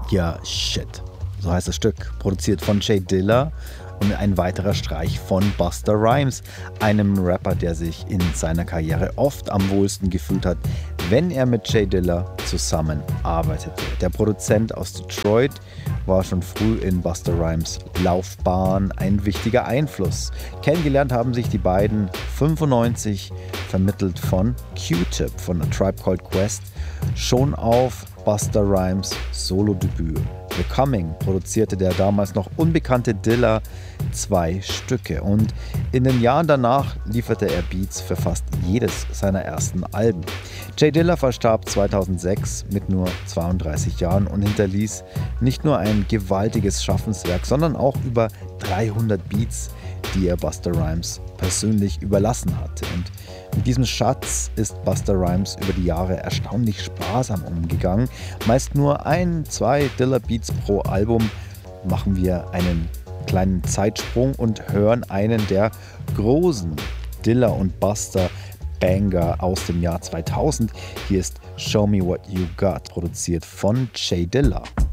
Ja, Shit. So heißt das Stück. Produziert von J Dilla und ein weiterer Streich von Busta Rhymes, einem Rapper, der sich in seiner Karriere oft am wohlsten gefühlt hat, wenn er mit J Dilla zusammenarbeitete. Der Produzent aus Detroit war schon früh in Busta Rhymes Laufbahn ein wichtiger Einfluss. Kennengelernt haben sich die beiden 1995, vermittelt von Q-Tip von A Tribe Called Quest, schon auf Busta Rhymes Solo-Debüt. The Coming produzierte der damals noch unbekannte Dilla 2 Stücke und in den Jahren danach lieferte er Beats für fast jedes seiner ersten Alben. J Dilla verstarb 2006 mit nur 32 Jahren und hinterließ nicht nur ein gewaltiges Schaffenswerk, sondern auch über 300 Beats, die er Busta Rhymes persönlich überlassen hatte. Und mit diesem Schatz ist Busta Rhymes über die Jahre erstaunlich sparsam umgegangen. Meist nur 1-2 Dilla-Beats pro Album. Machen wir einen kleinen Zeitsprung und hören einen der großen Dilla und Busta Banger aus dem Jahr 2000. Hier ist Show Me What You Got, produziert von J Dilla.